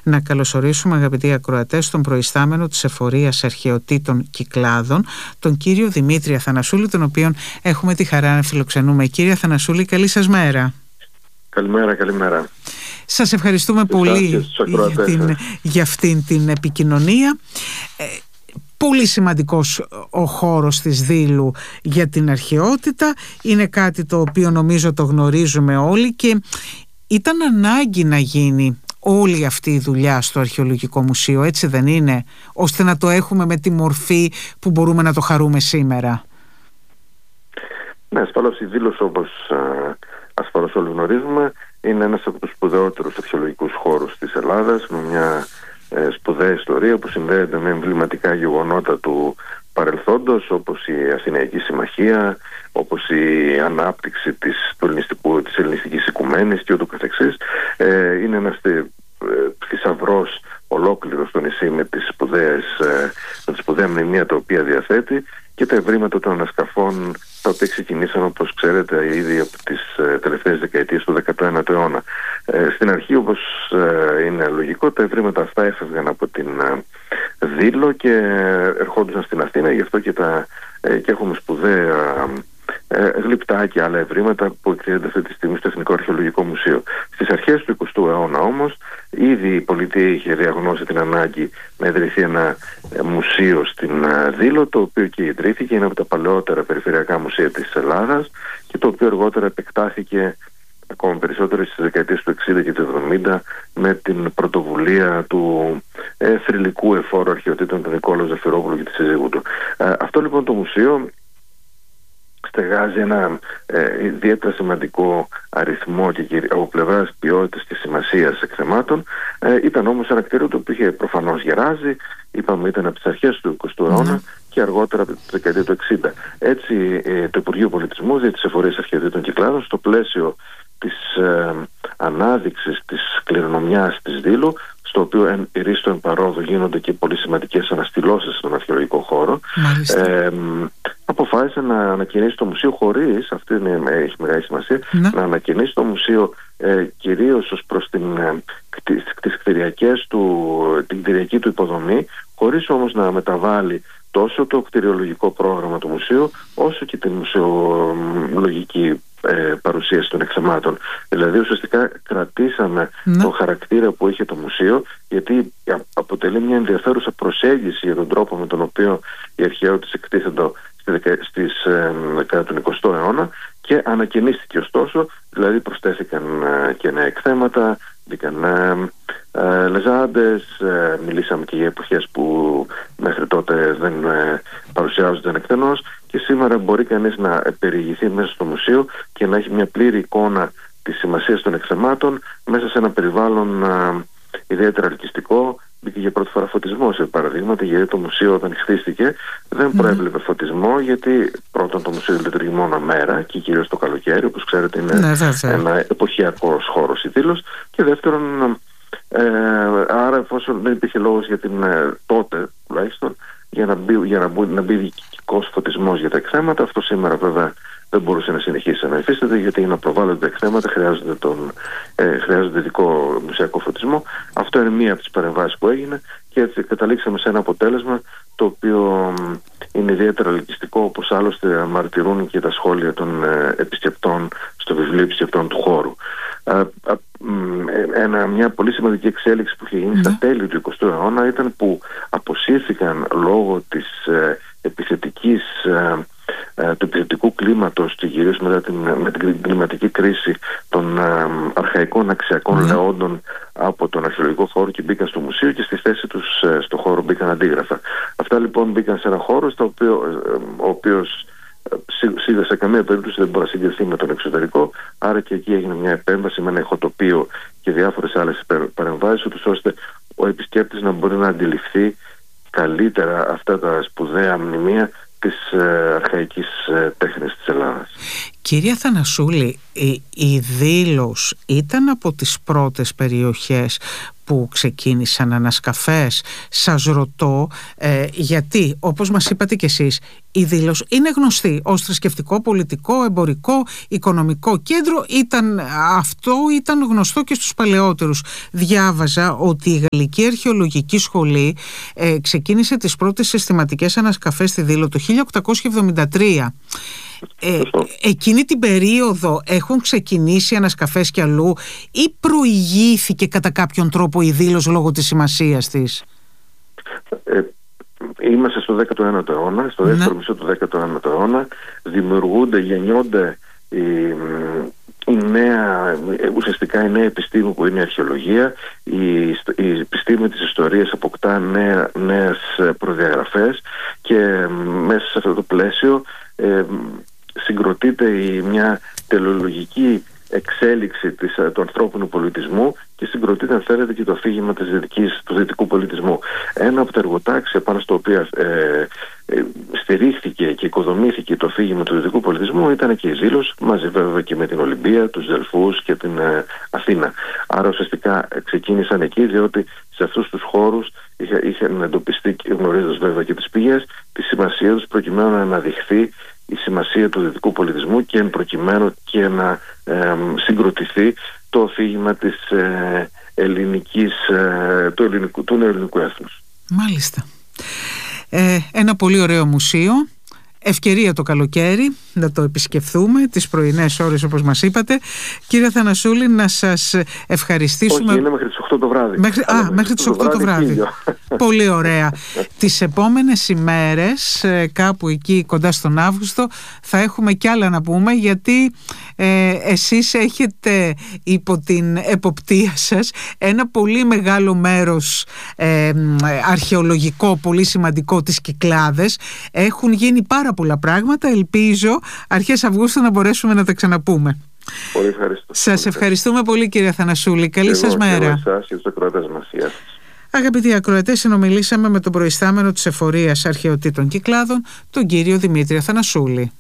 να καλωσορίσουμε, αγαπητοί ακροατές, τον προϊστάμενο της Εφορίας Αρχαιοτήτων Κυκλάδων, τον κύριο Δημήτρη Αθανασούλη, τον οποίον έχουμε τη χαρά να φιλοξενούμε. Κύριε Αθανασούλη, καλή σας μέρα. Καλημέρα. Σας ευχαριστούμε πολύ για αυτήν την επικοινωνία. Πολύ σημαντικός ο χώρος της Δήλου για την αρχαιότητα. Είναι κάτι το οποίο νομίζω το γνωρίζουμε όλοι και ήταν ανάγκη να γίνει όλη αυτή η δουλειά στο Αρχαιολογικό Μουσείο, έτσι δεν είναι, ώστε να το έχουμε με τη μορφή που μπορούμε να το χαρούμε σήμερα? Ναι, ασφαλώς η Δήλος, όπως ασφαλώς όλοι γνωρίζουμε, είναι ένας από τους σπουδαιότερους αρχαιολογικούς χώρους της Ελλάδας, με μια σπουδαία ιστορία που συνδέεται με εμβληματικά γεγονότα του παρελθόντος, όπως η Αθηναϊκή Συμμαχία, όπως η ανάπτυξη της ελληνιστικής οικουμένης και ούτω καθεξής. Είναι ένας θησαυρός ολόκληρος στο νησί με τη σπουδαία μνημεία τα οποία διαθέτει και τα ευρήματα των ανασκαφών τα οποία ξεκινήσαν, όπως ξέρετε, ήδη από τις τελευταίες δεκαετίες του 19ου αιώνα. Στην αρχή, όπως είναι λογικό, τα ευρήματα αυτά έφευγαν από την Δήλο και ερχόντουσαν στην Αθήνα, γι' αυτό και έχουμε σπουδαία γλυπτά και άλλα ευρήματα που εκθέτονται αυτή τη στιγμή στο Εθνικό Αρχαιολογικό Μουσείο. Στις αρχές του 20ου αιώνα όμως, ήδη η πολιτεία είχε διαγνώσει την ανάγκη να ιδρυθεί ένα μουσείο στην Δήλο, το οποίο και ιδρύθηκε, είναι από τα παλαιότερα περιφερειακά μουσεία της Ελλάδας και το οποίο αργότερα επεκτάθηκε ακόμα περισσότερο στις δεκαετίες του 60 και του 70 με την πρωτοβουλία του θρυλικού εφόρου αρχαιοτήτων του Νικόλαου Ζαφυρόπουλου και της σύζυγου του. Αυτό λοιπόν το μουσείο στεγάζει ένα ιδιαίτερα σημαντικό αριθμό και από πλευράς ποιότητας και σημασίας εκθεμάτων. Ήταν όμως ένα κτίριο το οποίο είχε προφανώς γεράζει, είπαμε ήταν από τις αρχές του 20ου αιώνα και αργότερα από τη δεκαετία του 60. Έτσι το Υπουργείο Πολιτισμού δια της Εφορίας Αρχαιοτήτων Κυκλάδων, στο πλαίσιο της ανάδειξης της κληρονομιάς της Δήλου, στο οποίο εν ρίστο εν παρόδο γίνονται και πολύ σημαντικές αναστηλώσεις στον αρχαιολογικό χώρο, αποφάσισε να ανακοινήσει το μουσείο χωρίς, αυτή έχει μεγάλη σημασία, να ανακοινήσει το μουσείο κυρίως ως προς τις κτηριακές την κτηριακή του υποδομή, χωρίς όμως να μεταβάλει τόσο το κτηριολογικό πρόγραμμα του μουσείου όσο και την μουσεολογική παρουσίαση των εκθεμάτων. Δηλαδή ουσιαστικά κρατήσαμε το χαρακτήρα που είχε το μουσείο, γιατί αποτελεί μια ενδιαφέρουσα προσέγγιση για τον τρόπο με τον οποίο οι αρχαιότητες εκτίθενται κατά τον 20ο αιώνα και ανακαινίστηκε ωστόσο, δηλαδή προσθέθηκαν και νέα εκθέματα, μπήκαν λεζάντες, μιλήσαμε και για εποχές που μέχρι τότε δεν παρουσιάζονταν εκτενώς και σήμερα μπορεί κανείς να περιηγηθεί μέσα στο μουσείο και να έχει μια πλήρη εικόνα της σημασίας των εκθεμάτων μέσα σε ένα περιβάλλον ιδιαίτερα ελκυστικό. Μπήκε για πρώτη φορά φωτισμό, σε παραδείγματα, γιατί το μουσείο όταν χτίστηκε δεν προέβλεπε φωτισμό, γιατί πρώτον το μουσείο λειτουργεί μόνο μέρα και κυρίως το καλοκαίρι, όπως ξέρετε είναι ένα εποχιακός χώρος η Δήλος, και δεύτερον άρα εφόσον δεν υπήρχε λόγος για την τότε τουλάχιστον να μπει διοικητικός φωτισμός για τα εκθέματα, αυτό σήμερα βέβαια δεν μπορούσε να συνεχίσει να υφίσταται, γιατί για να προβάλλονται τα εκθέματα χρειάζονται ειδικό μουσιακό φωτισμό. Αυτό είναι μία από τις παρεμβάσεις που έγινε και έτσι καταλήξαμε σε ένα αποτέλεσμα το οποίο είναι ιδιαίτερα ελκυστικό, όπως άλλωστε μαρτυρούν και τα σχόλια των επισκεπτών στο βιβλίο επισκεπτών του χώρου. Μια πολύ σημαντική εξέλιξη που είχε γίνει στα τέλη του 20ου αιώνα ήταν που αποσύρθηκαν λόγω της του επιθετικού κλίματος και κυρίως με την κλιματική κρίση των αρχαϊκών αξιακών λεόντων από τον αρχαιολογικό χώρο και μπήκαν στο μουσείο και στη θέση τους στο χώρο μπήκαν αντίγραφα. Αυτά λοιπόν μπήκαν σε ένα χώρο ο οποίος σε καμία περίπτωση δεν μπορεί να συγκριθεί με τον εξωτερικό, άρα και εκεί έγινε μια επέμβαση με ένα ηχοτοπείο και διάφορες άλλες παρεμβάσεις, ώστε ο επισκέπτης να μπορεί να αντιληφθεί καλύτερα αυτά τα σπουδαία μνημεία της αρχαϊκής τέχνης της Ελλάδας. Κύριε Αθανασούλη, η Δήλος ήταν από τις πρώτες περιοχές που ξεκίνησαν ανασκαφές. Σας ρωτώ γιατί, όπως μας είπατε κι εσείς, η Δήλος είναι γνωστή ως θρησκευτικό, πολιτικό, εμπορικό, οικονομικό κέντρο. Αυτό ήταν γνωστό και στους παλαιότερους. Διάβαζα ότι η Γαλλική Αρχαιολογική Σχολή ξεκίνησε τις πρώτες συστηματικές ανασκαφές στη Δήλο το 1873. Εκείνη την περίοδο έχουν ξεκινήσει ανασκαφές κι αλλού ή προηγήθηκε κατά κάποιον τρόπο η Δήλος λόγω της σημασίας της? Είμαστε στο 19ο αιώνα, στο δεύτερο μισό του 19ου αιώνα. Γεννιόνται ουσιαστικά η νέα επιστήμη που είναι η αρχαιολογία. Η επιστήμη της ιστορίας αποκτά νέες προδιαγραφές και μέσα σε αυτό το πλαίσιο συγκροτείται μια τελεολογική εξέλιξη του ανθρώπινου πολιτισμού και συγκροτείται, αν θέλετε, και το αφήγημα του δυτικού πολιτισμού. Ένα από τα εργοτάξια πάνω στο οποίο στηρίχθηκε και οικοδομήθηκε το αφήγημα του δυτικού πολιτισμού ήταν και η Ζήλος, μαζί βέβαια και με την Ολυμπία, τους Δελφούς και την Αθήνα. Άρα ουσιαστικά ξεκίνησαν εκεί, διότι σε αυτούς τους χώρους είχαν εντοπιστεί, γνωρίζοντας βέβαια και τις πηγές, τη σημασία τους προκειμένου να αναδειχθεί η σημασία του δυτικού πολιτισμού και εν προκειμένου και να συγκροτηθεί το αφήγημα της του νεοελληνικού έθνους. Μάλιστα. Ένα πολύ ωραίο μουσείο. Ευκαιρία το καλοκαίρι να το επισκεφθούμε τις πρωινές ώρες, όπως μας είπατε. Κύριε Θανασούλη, να σας ευχαριστήσουμε. Όχι, είναι μέχρι τις 8 το βράδυ. Μέχρι τις 8 το βράδυ. Πολύ ωραία. Τις επόμενες ημέρες, κάπου εκεί κοντά στον Αύγουστο, θα έχουμε κι άλλα να πούμε, γιατί εσείς έχετε υπό την εποπτεία σας ένα πολύ μεγάλο μέρος αρχαιολογικό, πολύ σημαντικό, τις Κυκλάδες. Έχουν γίνει πάρα πολλά πράγματα. Ελπίζω αρχές Αυγούστου να μπορέσουμε να τα ξαναπούμε. Πολύ ευχαριστώ. Σας ευχαριστούμε πολύ, κύριε Θανασούλη. Καλή σας μέρα. Και εσάς και τους ακροατές μας. Γεια σας. Αγαπητοί ακροατές, συνομιλήσαμε με τον προϊστάμενο της Εφορίας Αρχαιοτήτων Κυκλάδων, τον κύριο Δημήτρη Θανασούλη.